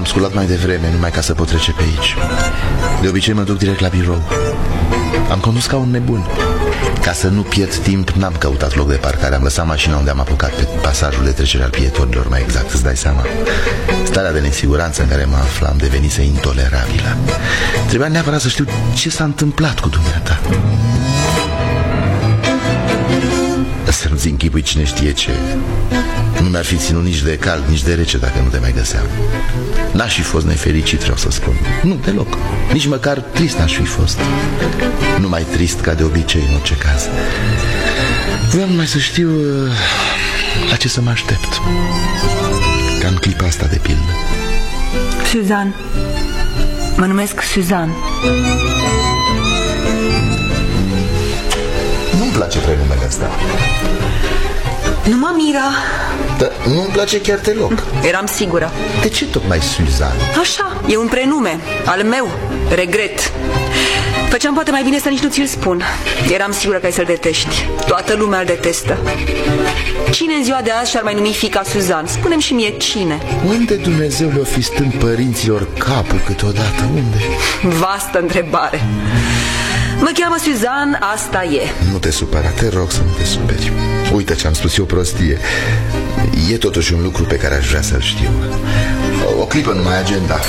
sculat mai devreme, numai ca să pot trece pe aici. De obicei mă duc direct la birou. Am condus ca un nebun. Ca să nu pierd timp, n-am căutat loc de parcare. Am lăsat mașina unde am apucat, pe pasajul de trecere al pietorilor, mai exact, îți dai seama. Starea de nesiguranță în care mă aflam devenise intolerabilă. Trebuia neapărat să știu ce s-a întâmplat cu dumneata. Să nu-ți închipui cine știe ce. Nu mi-ar fi ținut nici de cald, nici de rece dacă nu te mai găseam. N-aș fi fost nefericit, vreau să spun. Nu, deloc. Nici măcar trist n-aș fi fost. Nu mai trist ca de obicei, în orice caz. Vreau numai să știu la ce să mă aștept. Ca în clipa asta, de pildă. Suzanne. Mă numesc Suzanne. Nu-mi place prenumele ăsta. Nu mă mira. Dar nu-mi place chiar deloc. Eram sigură. De ce tocmai Suzanne? Așa, e un prenume, al meu. Regret. Făceam poate mai bine să nici nu ți-l spun. Eram sigură că ai să-l detești. Toată lumea îl detestă. Cine în ziua de azi și-ar mai numi fiica Suzanne? Spune-mi și mie cine. Unde Dumnezeu le-o fi stând părinților capul câteodată? Unde? Vastă întrebare. Mă cheamă Suzanne, asta e. Nu te supăra, te rog să nu te superi. Uite ce-am spus eu, prostie. E totuși un lucru pe care aș vrea să-l știu. O clipă numai, agenda.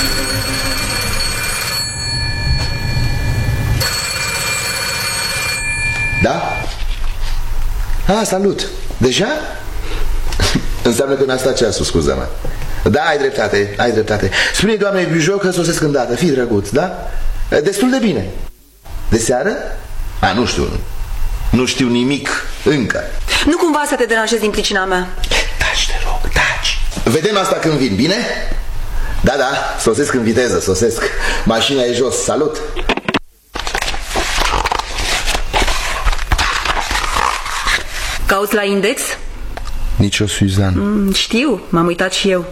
Da? Salut. Deja? Înseamnă că mi-a stat ceasul, scuză-mă. Da, ai dreptate. Spune-i doamnei Bijou că sosesc îndată. Fii drăguț, da? Destul de bine. De seară? Nu știu. Nu știu nimic încă. Nu cumva să te deranjezi din pricina mea? Taci, te rog, taci. Vedem asta când vin, bine? Da, sosesc în viteză, sosesc. Mașina e jos, salut. Cauți la index? Nici o Suzanne. Știu, m-am uitat și eu.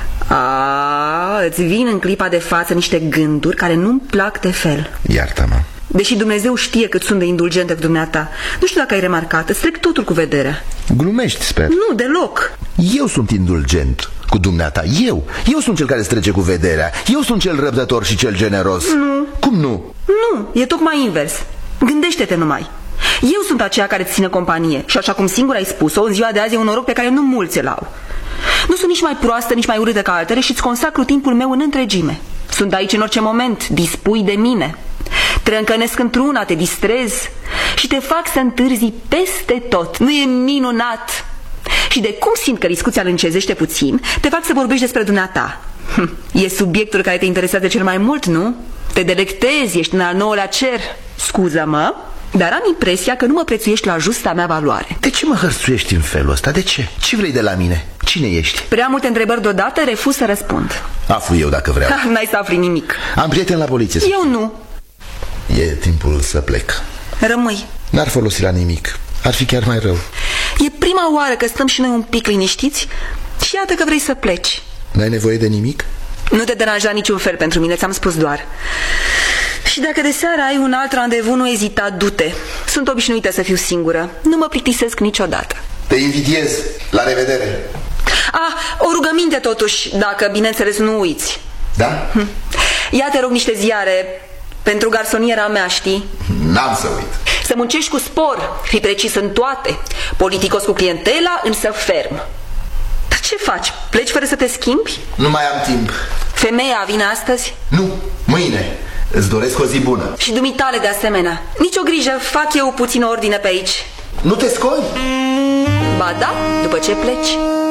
Îți vin în clipa de față niște gânduri care nu-mi plac de fel. Iartă-mă. Deși Dumnezeu știe cât sunt de indulgentă cu dumneata. Nu știu dacă ai remarcat, îți trec totul cu vederea. Glumești, sper. Nu, deloc. Eu sunt indulgent cu dumneata. Eu sunt cel care îți trece cu vederea. Eu sunt cel răbdător și cel generos. Nu. Cum nu? Nu, e tocmai invers. Gândește-te numai. Eu sunt aceea care îți ține companie. Și așa cum singur ai spus-o, în ziua de azi e un noroc pe care nu mulți îl au. Nu sunt nici mai proastă, nici mai urâtă ca altele și îți consacru timpul meu în întregime. Sunt aici în orice moment, dispui de mine. Te încănesc într-una, te distrez și te fac să întârzi peste tot. Nu e minunat? Și de cum simt că discuția îl încezește puțin, te fac să vorbești despre dumneata. E subiectul care te interesează cel mai mult, nu? Te delectezi, ești în al 9-lea cer. Scuză-mă, dar am impresia că nu mă prețuiești la justa mea valoare. De ce mă hărțuiești în felul ăsta? De ce? Ce vrei de la mine? Cine ești? Prea multe întrebări deodată, refuz să răspund. Aflu eu dacă vreau. N-ai să afli nimic. Am prieten la poliție. Eu nu. E timpul să plec. Rămâi. N-ar folosi la nimic. Ar fi chiar mai rău. E prima oară că stăm și noi un pic liniștiți și iată că vrei să pleci. N-ai nevoie de nimic? Nu te deranja niciun fel pentru mine, ți-am spus doar. Și dacă de seară ai un alt randevu, nu ezita, du-te. Sunt obișnuită să fiu singură. Nu mă plictisesc niciodată. Te invidiez. La revedere. O rugăminte totuși, dacă bineînțeles nu uiți. Da? Ia te rog niște ziare pentru garsoniera mea, știi? N-am să uit. Să muncești cu spor, fii precis în toate. Politicos cu clientela, însă ferm. Dar ce faci? Pleci fără să te schimbi? Nu mai am timp. Femeia vine astăzi? Nu, mâine. Îți doresc o zi bună. Și dumitale de asemenea. Nici o grijă, fac eu puțină ordine pe aici. Nu te scoli? Ba da, după ce pleci.